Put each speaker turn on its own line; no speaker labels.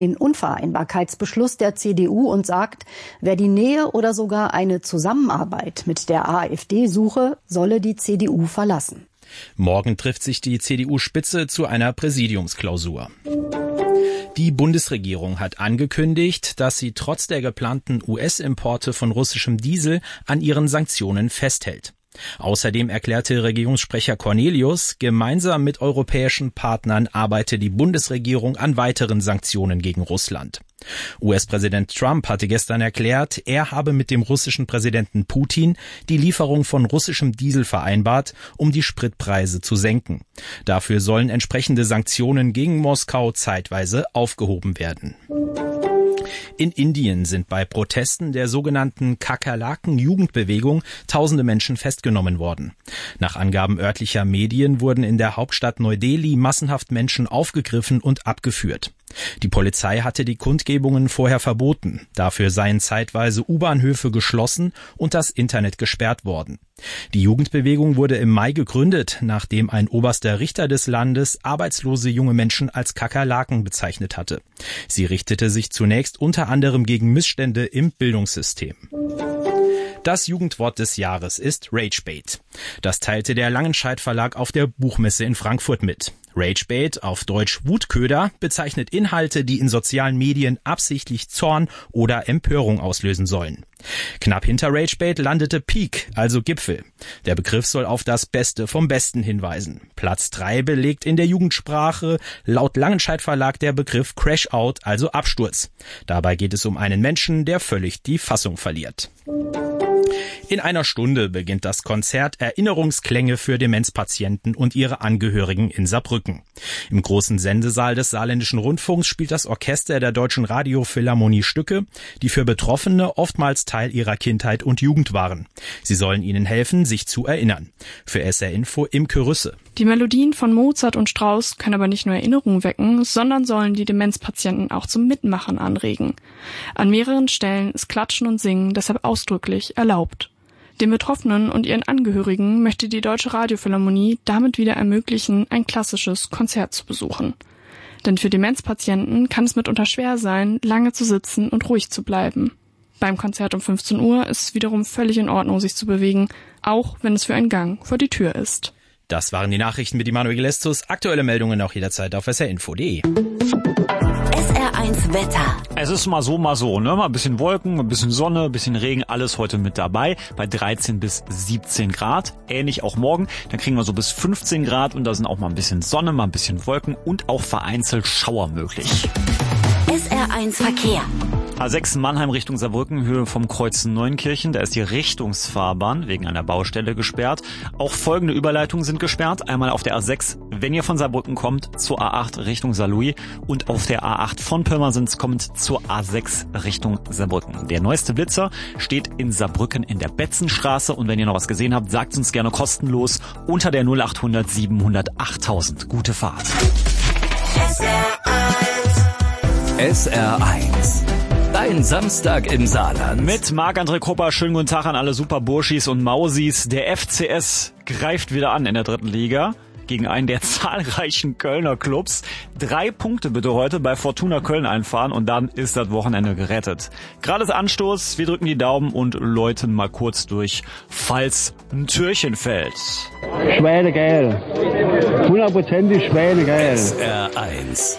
den Unvereinbarkeitsbeschluss der CDU und sagt, wer die Nähe oder sogar eine Zusammenarbeit mit der AfD suche, solle die CDU verlassen.
Morgen trifft sich die CDU-Spitze zu einer Präsidiumsklausur. Die Bundesregierung hat angekündigt, dass sie trotz der geplanten US-Importe von russischem Diesel an ihren Sanktionen festhält. Außerdem erklärte Regierungssprecher Cornelius, gemeinsam mit europäischen Partnern arbeite die Bundesregierung an weiteren Sanktionen gegen Russland. US-Präsident Trump hatte gestern erklärt, er habe mit dem russischen Präsidenten Putin die Lieferung von russischem Diesel vereinbart, um die Spritpreise zu senken. Dafür sollen entsprechende Sanktionen gegen Moskau zeitweise aufgehoben werden. In Indien sind bei Protesten der sogenannten Kakerlaken-Jugendbewegung tausende Menschen festgenommen worden. Nach Angaben örtlicher Medien wurden in der Hauptstadt Neu-Delhi massenhaft Menschen aufgegriffen und abgeführt. Die Polizei hatte die Kundgebungen vorher verboten. Dafür seien zeitweise U-Bahnhöfe geschlossen und das Internet gesperrt worden. Die Jugendbewegung wurde im Mai gegründet, nachdem ein oberster Richter des Landes arbeitslose junge Menschen als Kakerlaken bezeichnet hatte. Sie richtete sich zunächst unter anderem gegen Missstände im Bildungssystem. Das Jugendwort des Jahres ist Ragebait. Das teilte der Langenscheidt Verlag auf der Buchmesse in Frankfurt mit. Ragebait, auf Deutsch Wutköder, bezeichnet Inhalte, die in sozialen Medien absichtlich Zorn oder Empörung auslösen sollen. Knapp hinter Ragebait landete Peak, also Gipfel. Der Begriff soll auf das Beste vom Besten hinweisen. Platz 3 belegt in der Jugendsprache laut Langenscheidt Verlag der Begriff Crash-Out, also Absturz. Dabei geht es um einen Menschen, der völlig die Fassung verliert. In einer Stunde beginnt das Konzert Erinnerungsklänge für Demenzpatienten und ihre Angehörigen in Saarbrücken. Im großen Sendesaal des Saarländischen Rundfunks spielt das Orchester der Deutschen Radiophilharmonie Stücke, die für Betroffene oftmals Teil ihrer Kindheit und Jugend waren. Sie sollen ihnen helfen, sich zu erinnern. Für SR Info Imke Rüsse.
Die Melodien von Mozart und Strauss können aber nicht nur Erinnerungen wecken, sondern sollen die Demenzpatienten auch zum Mitmachen anregen. An mehreren Stellen ist Klatschen und Singen deshalb ausdrücklich erlaubt. Den Betroffenen und ihren Angehörigen möchte die Deutsche Radiophilharmonie damit wieder ermöglichen, ein klassisches Konzert zu besuchen. Denn für Demenzpatienten kann es mitunter schwer sein, lange zu sitzen und ruhig zu bleiben. Beim Konzert um 15 Uhr ist es wiederum völlig in Ordnung, sich zu bewegen, auch wenn es für einen Gang vor die Tür ist.
Das waren die Nachrichten mit Immanuel Gelestus. Aktuelle Meldungen auch jederzeit auf srinfo.de.
SR1 Wetter.
Es ist mal so, ne? Mal ein bisschen Wolken, ein bisschen Sonne, ein bisschen Regen, alles heute mit dabei. Bei 13 bis 17 Grad. Ähnlich auch morgen. Dann kriegen wir so bis 15 Grad und da sind auch mal ein bisschen Sonne, mal ein bisschen Wolken und auch vereinzelt Schauer möglich.
SR1 Verkehr.
A6 Mannheim Richtung Saarbrücken, Höhe vom Kreuz Neunkirchen. Da ist die Richtungsfahrbahn wegen einer Baustelle gesperrt. Auch folgende Überleitungen sind gesperrt. Einmal auf der A6, wenn ihr von Saarbrücken kommt, zur A8 Richtung Saarlouis. Und auf der A8 von Pirmasens kommt zur A6 Richtung Saarbrücken. Der neueste Blitzer steht in Saarbrücken in der Betzenstraße. Und wenn ihr noch was gesehen habt, sagt uns gerne kostenlos unter der 0800 700 8000. Gute Fahrt.
SR1. Dein Samstag im Saarland.
Mit Marc-André Krupper, schönen guten Tag an alle Super Burschis und Mausis. Der FCS greift wieder an in der 3. Liga gegen einen der zahlreichen Kölner Clubs. 3 Punkte bitte heute bei Fortuna Köln einfahren und dann ist das Wochenende gerettet. Gerade ist Anstoß, wir drücken die Daumen und läuten mal kurz durch, falls ein Türchen fällt.
Schweinegeil. 100% Schweinegeil.
SR1.